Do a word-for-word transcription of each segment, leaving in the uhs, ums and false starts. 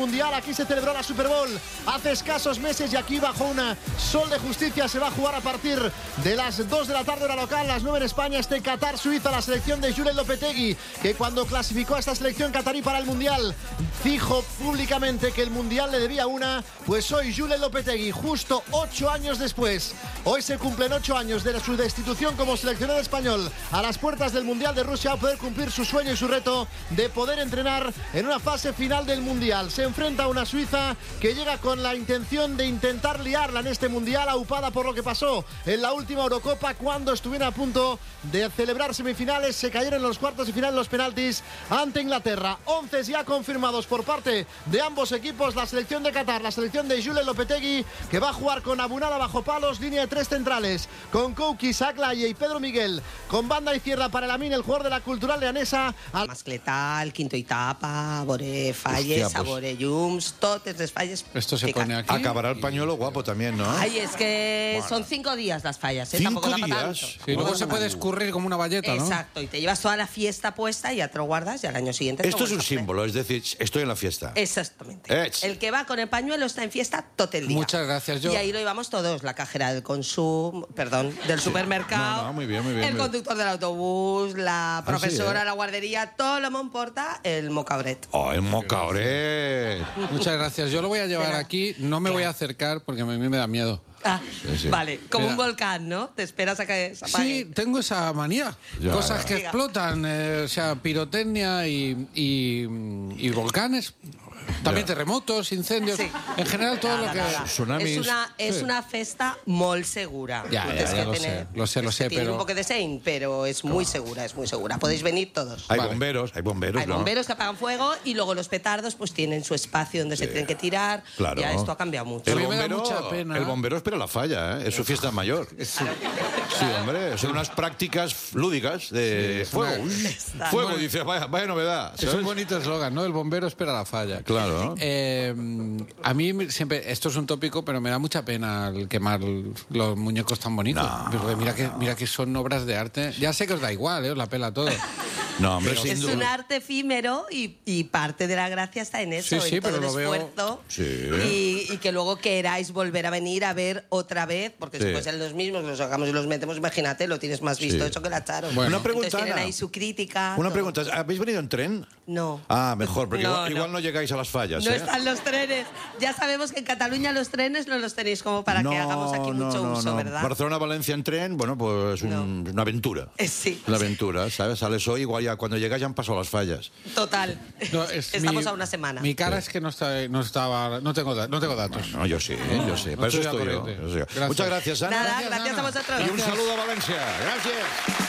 Mundial. Aquí se celebró la Super Bowl hace escasos meses y aquí bajo un sol de justicia se va a jugar a partir de las dos de la tarde hora local, las nueve en España, este Qatar-Suiza, la selección de Julen Lopetegui, que cuando clasificó a esta selección catarí para el Mundial dijo públicamente que el Mundial le debía una. Pues hoy Julen Lopetegui, justo ocho años después, hoy se cumplen ocho años de su destitución como seleccionador español a las puertas del Mundial de Rusia, a poder cumplir su sueño y su reto de poder entrenar en una fase final del Mundial. Se enfrenta a una Suiza que llega con la intención de intentar liarla en este Mundial, aupada por lo que pasó en la última Eurocopa cuando estuvieron a punto de celebrar semifinales, se cayeron en los cuartos y final los penaltis ante Inglaterra. Once ya confirmados por parte de ambos equipos, la selección de Qatar, la selección de Julen Lopetegui, que va a jugar con Abunala bajo palos, línea de tres centrales, con Kouki, Saclaye y Pedro Miguel, con banda izquierda para Lamine, el jugador de la Cultural Leonesa. Al... Mascletal, quinto etapa, Bore Falles, Hostia, pues... Bore Llums, totes les falles. Esto se pone aquí. Acabará el pañuelo guapo también, ¿no? Ay, es que bueno. son cinco días las fallas, ¿eh? ¿Cinco Tampoco días? Sí, luego bueno, se puede escurrir como una valleta, ¿no? Exacto, y te llevas toda la fiesta puesta y ya te lo guardas y al año siguiente... Esto es un símbolo, es decir, estoy en la fiesta. Exactamente. Ech. El que va con el pañuelo está en fiesta todo el día. Muchas gracias, yo. Y ahí lo íbamos todos, la cajera del consumo, perdón, del Sí. supermercado, No, no, muy bien, muy bien, el muy bien. conductor del autobús, la profesora, sí, ¿eh? la guardería, todo lo me importa, el mocabret. Oh, el mocaoret. Muchas gracias. Yo lo voy a llevar Espera. aquí, no me voy a acercar porque a mí me da miedo. Ah, Sí, sí. vale, como Mira. un volcán, ¿no? Te esperas a que se apague. Sí, tengo esa manía. Ya, Cosas ya. que Diga. explotan, eh, o sea, pirotecnia y, y, y volcanes. También Ya. terremotos, incendios. Sí. En general, todo Nada, lo que... nada. Tsunamis. Es una, es Sí. una festa muy segura. Ya, Tú ya, tienes ya que lo tener- sé, lo sé, lo es sé, que tienes pero- un poco de sein, pero es muy segura, es muy segura. Podéis venir todos. Hay Vale. bomberos, hay bomberos, Hay ¿no? bomberos que apagan fuego y luego los petardos pues tienen su espacio donde se tienen que tirar. Claro. Ya esto ha cambiado mucho. A El mí me da bombero, mucha pena. el bombero espera la falla, ¿eh? Es su fiesta mayor. Sí, hombre, son unas prácticas lúdicas de Sí, es fuego. una- Uy, Está. fuego, Bueno. dice, vaya, vaya novedad. Es ¿sabes? un bonito eslogan, ¿no? El bombero espera la falla. Claro. Eh, a mí me- siempre, esto es un tópico, pero me da mucha pena el quemar los muñecos tan bonitos. No, Porque mira que, mira que son obras de arte. Ya sé que os da igual, ¿eh? Os la pela todo. No, hombre, sin Es duda. un arte efímero y, y parte de la gracia está en eso, Sí, sí, en todo pero el lo veo- esfuerzo. Sí. Y, y que luego queráis volver a venir a ver otra vez, porque Sí. si fuesen los mismos, los sacamos y los metemos, imagínate, lo tienes más visto Sí. hecho que la Charo. Bueno. Una pregunta, Entonces tienen Ana. ahí su crítica. Una todo. pregunta, ¿habéis venido en tren? No. Ah, mejor, porque No, igual, no. igual no llegáis a las fallas, No ¿eh? están los trenes. Ya sabemos que en Cataluña los trenes no los tenéis como para no, que hagamos aquí no, mucho no, uso, no. ¿verdad? Barcelona-Valencia en tren, bueno, pues un- una aventura. Eh, sí. Una aventura, ¿sabes? Sales hoy, igual ya cuando llegas ya han pasado las fallas. Total. No, es Estamos mi- a una semana. Mi cara es que no, está, no estaba... No tengo, da- no tengo datos. No, yo sí, yo sé. no Para eso estoy estoy al yo. corriente. Eso sí. Gracias. Muchas gracias, Ana. Nada, Gracias, gracias, Ana. a vosotros. Y un saludo a Valencia. Gracias.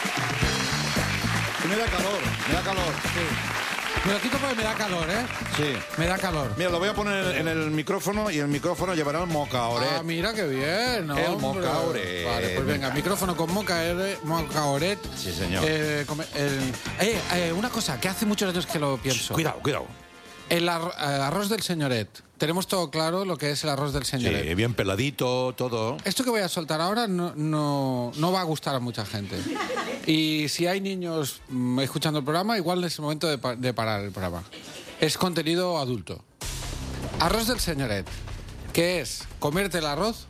Que me da calor, me da calor. Me lo quito porque me da calor, ¿eh? Sí. Me da calor. Mira, lo voy a poner en el micrófono y el micrófono llevará el mocaoret. Ah, mira qué bien, ¿no? El hombre? mocaoret. Vale, pues venga, micrófono con mocaoret. mocaoret. Sí, señor. Eh, come- el- eh, eh, una cosa, que hace muchos años que lo pienso. Cuidado, cuidado. El arro- eh, arroz del señoret. Tenemos todo claro lo que es el arroz del señoret. Sí, bien peladito, todo. Esto que voy a soltar ahora no, no, no va a gustar a mucha gente. Y si hay niños mm, escuchando el programa, igual es el momento de, pa- de parar el programa. Es contenido adulto. Arroz del señoret. ¿Qué es? Comerte el arroz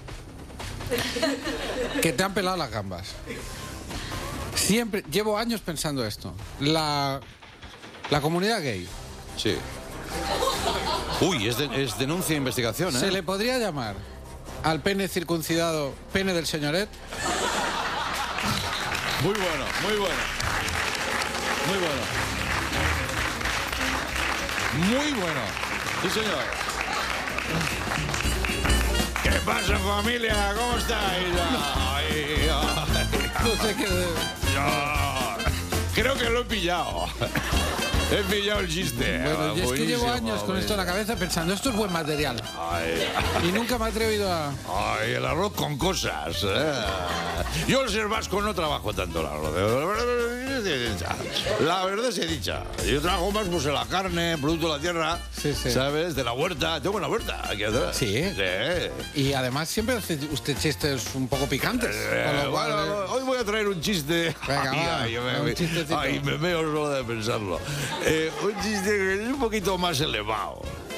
que te han pelado las gambas. Siempre, llevo años pensando esto. La, la comunidad gay Sí. Uy, es, de- es denuncia e investigación, ¿eh? se le podría llamar al pene circuncidado pene del señoret. Muy bueno, muy bueno. Muy bueno. Muy bueno. Sí, señor. ¿Qué pasa, familia? ¿Cómo estáis? Ay, ay, No sé qué. ay. Creo que lo he pillado. He pillado el chiste. Bueno, y es que llevo Buenísimo, años con esto en la cabeza pensando, esto es buen material. Ay, Y nunca me he atrevido a... ay, el arroz con cosas. ¿eh? Yo el ser vasco no trabajo tanto el arroz. La verdad se dicha. Yo trabajo más pues en la carne, producto de la tierra, Sí, sí. ¿sabes? De la huerta. Tengo una huerta aquí atrás. Sí. Sí. Y además siempre hace usted chistes un poco picantes. Eh, con lo cual, bueno, eh, hoy voy a traer un chiste. Venga, ay, va, ay, me, un chistecito. ay, me meo solo de pensarlo. Eh, un chiste que es un poquito más elevado.